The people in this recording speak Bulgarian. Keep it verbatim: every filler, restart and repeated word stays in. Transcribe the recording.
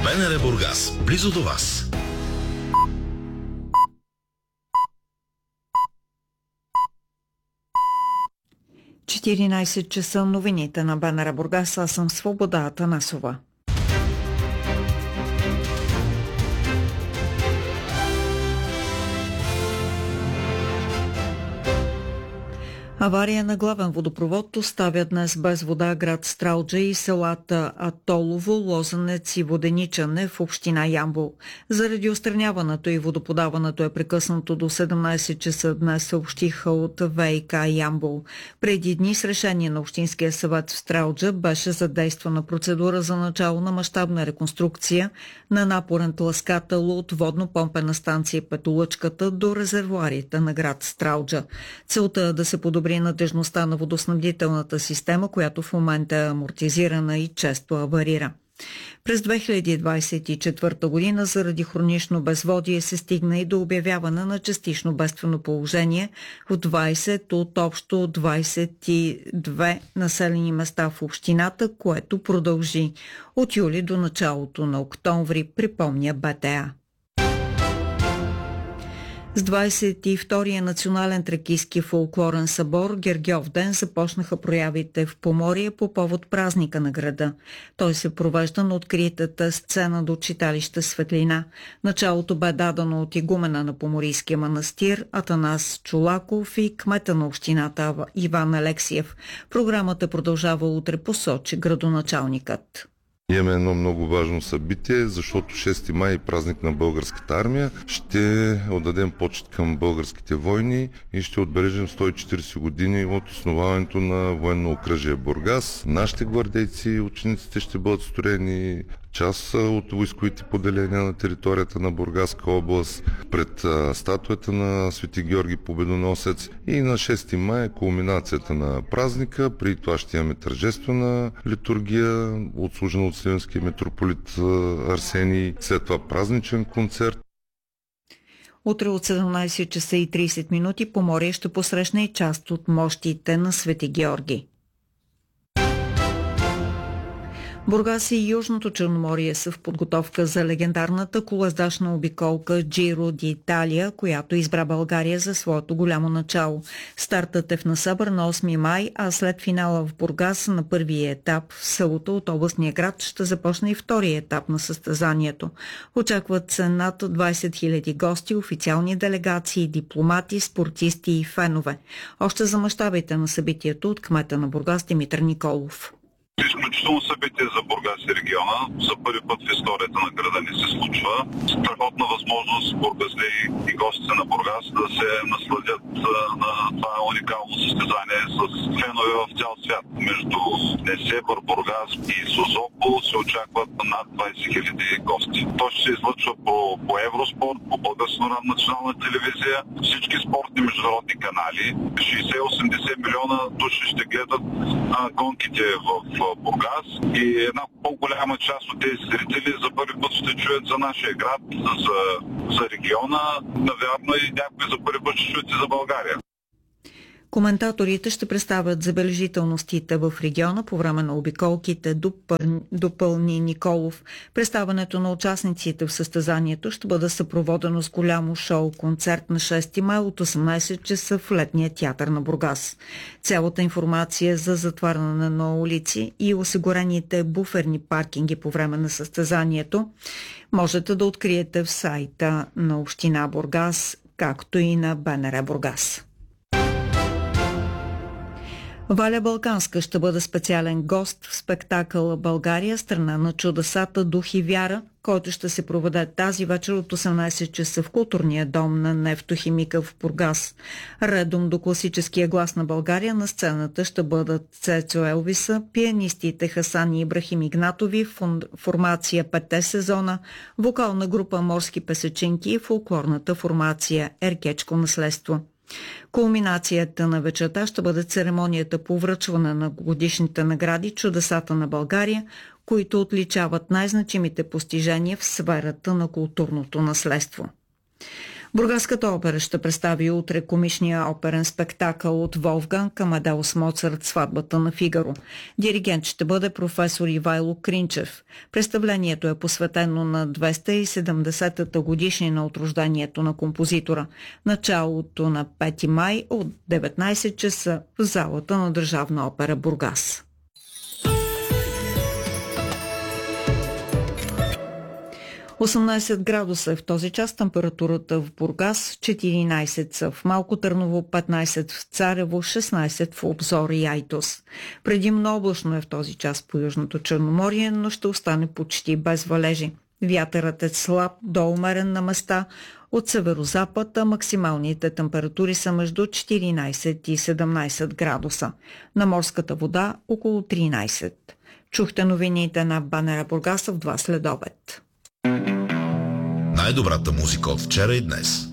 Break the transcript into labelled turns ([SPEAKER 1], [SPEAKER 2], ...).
[SPEAKER 1] БНР Бургас, близо до вас.
[SPEAKER 2] четиринайсет часа, новините на БНР Бургас. Аз съм Свобода Атанасова. Авария на главен водопровод оставя днес без вода град Стралджа и селата Атолово, Лозенец и Воденичане в община Ямбол. Заради отстраняването и водоподаването е прекъснато до седемнайсет часа днес, съобщиха от ВиК Ямбол. Преди дни с решение на Общинския съвет в Стралджа беше задействана процедура за начало на мащабна реконструкция на напорен тласкател от водно-помпена станция Петолъчката до резервоарите на град Стралджа. Целта е да се подобри надежността на водоснабдителната система, която в момента е амортизирана и често аварира. През две хиляди двайсет и четвърта година заради хронично безводие се стигна и до обявяване на частично бедствено положение в двайсет от общо двайсет и две населени места в общината, което продължи от юли до началото на октомври, припомня БТА. С двайсет и втория национален тракийски фолклорен събор Гергьов ден започнаха проявите в Поморие по повод празника на града. Той се провежда на откритата сцена до читалище Светлина. Началото бе дадено от игумена на Поморийския манастир Атанас Чолаков и кмета на общината Иван Алексиев. Програмата продължава утре, посочи градоначалникът.
[SPEAKER 3] Имаме едно много важно събитие, защото шести май е празник на българската армия. Ще отдадем почет към българските войни и ще отбележим сто и четирийсет години от основаването на военно окръжие Бургас. Нашите гвардейци и учениците ще бъдат строени, част от войсковите поделения на територията на Бургаска област, пред статуята на Свети Георги Победоносец, и на шести май е кулминацията на празника. При това ще имаме тържествена литургия, отслужена от Сливенския митрополит Арсений, след това празничен концерт.
[SPEAKER 2] Утре от седемнайсет часа и трийсет минути Поморие ще посрещне и част от мощите на Свети Георги. Бургас и Южното Черноморие са в подготовка за легендарната колездачна обиколка Джиро ди Италия, която избра България за своето голямо начало. Стартът е в Несебър на осми май, а след финала в Бургас на първия етап в селото от областния град ще започне и втория етап на състезанието. Очакват се над двайсет хиляди гости, официални делегации, дипломати, спортисти и фенове. Още за мащабите на събитието от кмета на Бургас Димитър Николов.
[SPEAKER 4] Изключително събитие за Бургас и региона. За първи път в историята на града ни се случва. Страхотна възможност бургазли и гостите на Бургас да се насладят на това уникално състезание с фенове в цял свят. Между Несебър, Бургас и Созопол се очакват над двайсет хиляди гости. То ще се излъчва по, по Евроспорт, по Българска национална телевизия, всички спортни международни канали. шейсет-осемдесет милиона души ще гледат а, гонките в Бургас и една по-голяма част от тези зрители за първи път ще чуят за нашия град, за, за региона, навярно и някои за първи път ще чуят и за България.
[SPEAKER 2] Коментаторите ще представят забележителностите в региона по време на обиколките, допълни Николов. Представянето на участниците в състезанието ще бъде съпроводено с голямо шоу-концерт на шести май от осемнайсет часа в летния театър на Бургас. Цялата информация за затваряне на улици и осигурените буферни паркинги по време на състезанието можете да откриете в сайта на община Бургас, както и на БНР Бургас. Валя Балканска ще бъде специален гост в спектакъл България, страна на чудесата, дух и вяра, който ще се проведе тази вечер от осемнайсет часа в културния дом на Нефтохимика в Бургас. Редом до класическия глас на България на сцената ще бъдат Цецо Елвиса, пианистите Хасан и Ибрахим Игнатови, формация Петте сезона, вокална група Морски песечинки и фолклорната формация Еркечко наследство. Кулминацията на вечерта ще бъде церемонията по връчване на годишните награди Чудесата на България, които отличават най-значимите постижения в сферата на културното наследство. Бургаската опера ще представи утре комичния оперен спектакъл от Волфганг Амадеус Моцарт "Сватбата на Фигаро". Диригент ще бъде професор Ивайло Кринчев. Представлението е посветено на двеста и седемдесетата годишнина от рождението на композитора. Началото на пети май от деветнайсет часа в залата на Държавна опера Бургас. осемнайсет градуса е в този час температурата в Бургас, четиринайсет са в Малко Търново, петнайсет в Царево, шестнайсет в Обзор и Айтос. Предимно облачно е в този час по Южното Черноморие, но ще остане почти без валежи. Вятърът е слаб до умерен на места от северозапад, а максималните температури са между четиринайсет и седемнайсет градуса. На морската вода около тринайсет. Чухте новините на Банера Бургас в два следобед.
[SPEAKER 1] Най-добрата музика от вчера и днес.